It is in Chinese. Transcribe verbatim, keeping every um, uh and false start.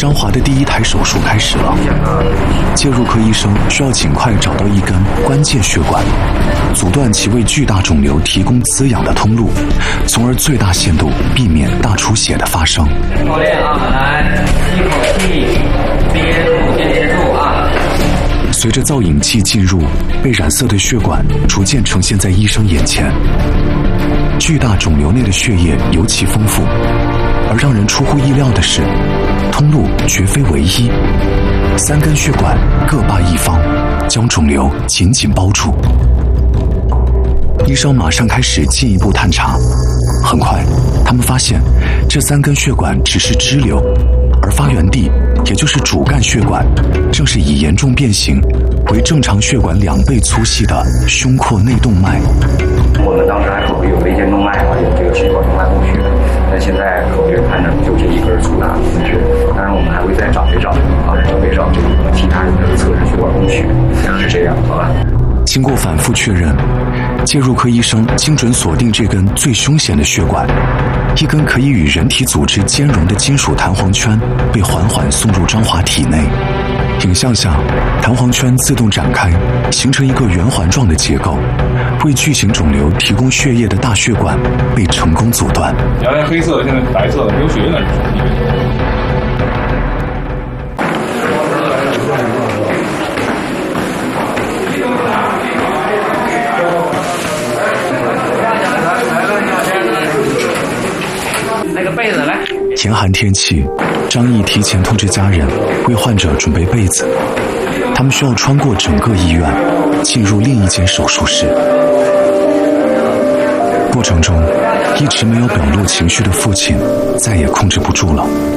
张华的第一台手术开始了。介入科医生需要尽快找到一根关键血管，阻断其为巨大肿瘤提供滋养的通路，从而最大限度避免大出血的发生。 教练啊，来，一口气憋住，坚持住啊！ 随着造影剂进入，被染色的血管逐渐呈现在医生眼前。巨大肿瘤内的血液尤其丰富，而让人出乎意料的是，通路绝非唯一，三根血管各霸一方，将肿瘤紧紧包住。医生马上开始进一步探查，很快，他们发现这三根血管只是支流，而发源地，也就是主干血管，正是已严重变形，为正常血管两倍粗细的胸廓内动脉。 我们当时还考虑有微肩动脉啊，有这个血管动脉供血，但现在考虑看呢，就这一根粗大的丝血，当然我们还会再找一找啊，找一找这个其他人的侧支血管供血，是这样，好吧？ 经过反复确认，介入科医生精准锁定这根最凶险的血管，一根可以与人体组织兼容的金属弹簧圈被缓缓送入张华体内。影像下，弹簧圈自动展开，形成一个圆环状的结构，为巨型肿瘤提供血液的大血管被成功阻断。 原来黑色的，现在白色的，没有血液了。 那个被子来。 严寒天气，张毅提前通知家人为患者准备被子，他们需要穿过整个医院，进入另一间手术室。过程中，一直没有表露情绪的父亲再也控制不住了。